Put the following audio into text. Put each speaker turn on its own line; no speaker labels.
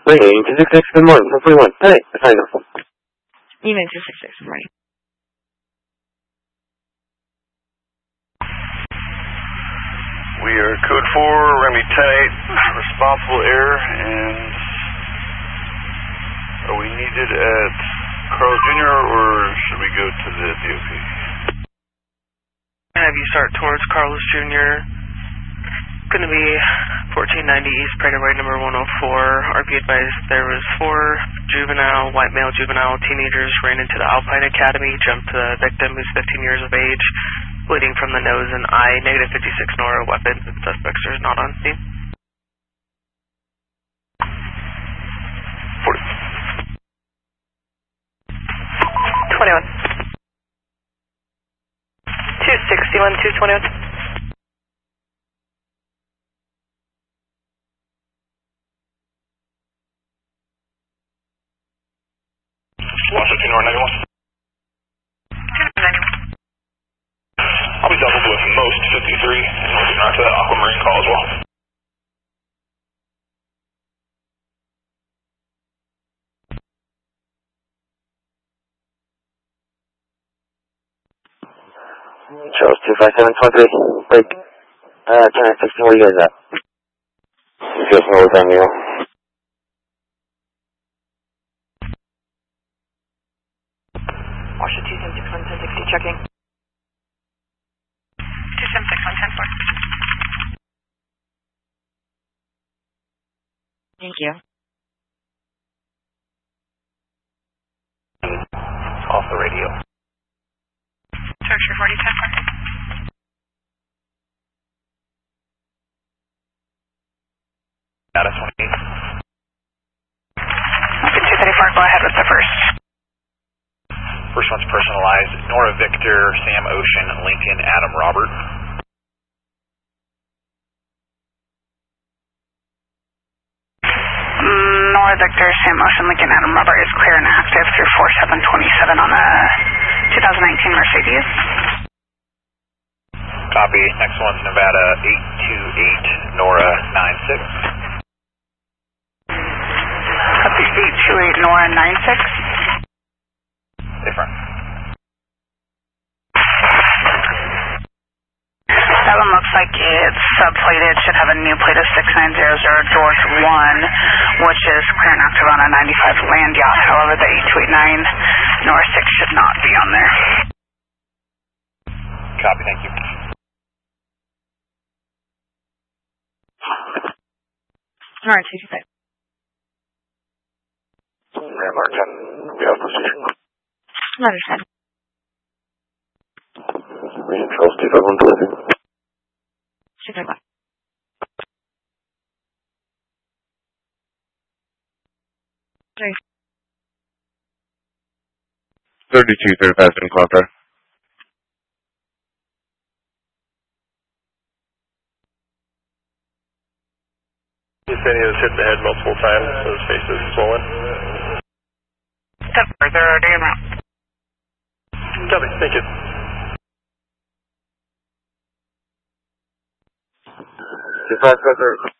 Wait, 266, good morning, 141. Hey, that's how you go.
Unit 266, good morning.
We are code 4, we're going to be 10-8, responsible error, and are we needed at Carl Jr. or should we go to the DOP?
Have you start towards Carlos Jr. Going to be 1490 East Praterway number 104. RP advised there was 4 white male juvenile teenagers ran into the Alpine Academy, jumped the victim who's 15 years of age, bleeding from the nose and eye, negative 56 NORA, weapons and suspects are not on scene. 40.
21. 261, 221.
Washington, North 91.
291.
I'll be doubled with most 53, and we'll be back to that Aquamarine call as well.
Charles 25723, break. 10-16, where you guys at? Just north on you.
Washington 276, 11060, checking. 276, 110, 4.
Thank you.
Off the radio.
Search for 4010.
Data 28.
Okay, 234, go ahead with the first.
First one's personalized. Nora Victor, Sam Ocean, Lincoln, Adam Robert.
Nora Victor, Sam Ocean, Lincoln, Adam Robert is clear and active through 4727 on the 2019 Mercedes.
Copy. Next one's Nevada 828, Nora 96.
Copy 828, Nora 96.
Different.
That one looks like it's subplated, should have a new plate of 6900 George 1, which is clear and active on a 95 land yacht. However, the 8289 Nora 6 should not be on there.
Copy, thank you.
Alright, 225.
Mark 10, we have position.
Understand.
Charles 25123.
251. Sorry.
3235 in Clocker.
He said he was hit the head multiple times, so his face is swollen.
Further DMO.
Copy, thank you.
2553.